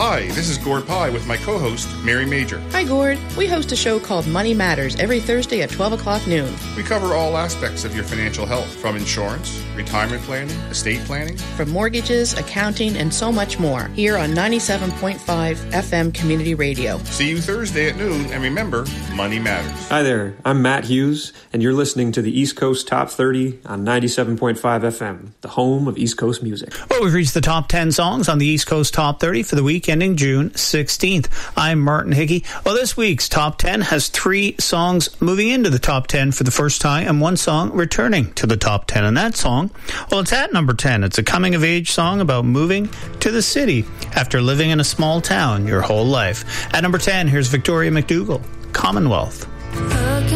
Hi, this is Gord Pye with my co-host, Mary Major. Hi, Gord. We host a show called Money Matters every Thursday at 12 o'clock noon. We cover all aspects of your financial health, from insurance, retirement planning, estate planning, from mortgages, accounting, and so much more, here on 97.5 FM Community Radio. See you Thursday at noon, and remember, money matters. Hi there, I'm Matt Hughes, and you're listening to the East Coast Top 30 on 97.5 FM, the home of East Coast music. Well, we've reached the top 10 songs on the East Coast Top 30 for the week ending June 16th. I'm Martin Hickey. Well, this week's Top 10 has 3 songs moving into the Top 10 for the first time and 1 song returning to the Top 10. And that song, well, it's at number 10. It's a coming-of-age song about moving to the city after living in a small town your whole life. At number 10, here's Victoria McDougall, Commonwealth.